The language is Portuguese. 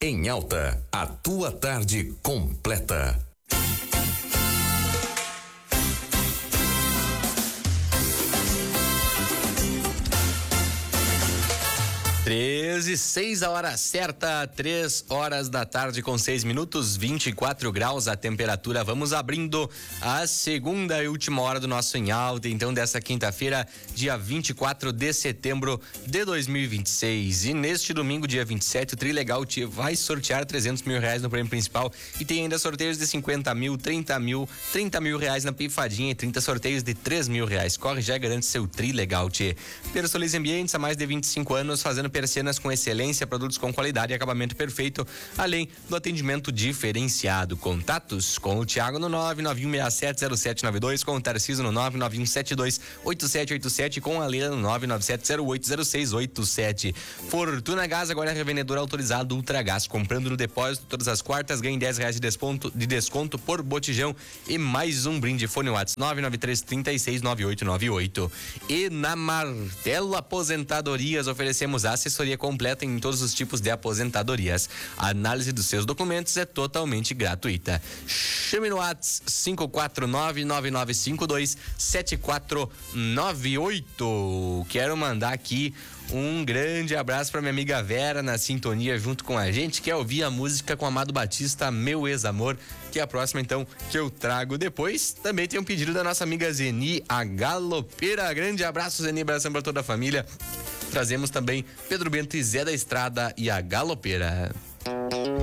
Em Alta, a tua tarde completa. Treze, 6 a hora certa, 3 horas da tarde com 6 minutos, 24 graus a temperatura. Vamos abrindo a segunda e última hora do nosso Em Alta, então, dessa quinta-feira, dia 24 de setembro de 2026. E neste domingo, dia 27, o Trilegal vai sortear R$300 mil no prêmio principal e tem ainda sorteios de 50 mil, 30 mil reais na pifadinha e 30 sorteios de R$3 mil. Corre já e garante seu Trilegal, tchê. Personalize Ambientes, há mais de 25 anos, fazendo persianas com excelência, produtos com qualidade e acabamento perfeito, além do atendimento diferenciado. Contatos com o Thiago no 991670792, com o Tarcísio no 991728787 e com a Leila no 997080687. Fortuna Gás agora é revendedor autorizado Ultragás. Comprando no depósito todas as quartas, ganhe R$10 de desconto por botijão e mais um brinde. Fone WhatsApp 993369898. E na Martelo Aposentadorias oferecemos assessoria completa em todos os tipos de aposentadorias. A análise dos seus documentos é totalmente gratuita. Chame no WhatsApp 549-9952-7498. Quero mandar aqui um grande abraço para minha amiga Vera na sintonia junto com a gente, quer ouvir a música com Amado Batista, Meu Ex-Amor, que é a próxima então que eu trago depois. Também tem um pedido da nossa amiga Zeni, a Galopeira. Grande abraço, Zeni, abração para toda a família. Trazemos também Pedro Bento e Zé da Estrada e a Galopeira.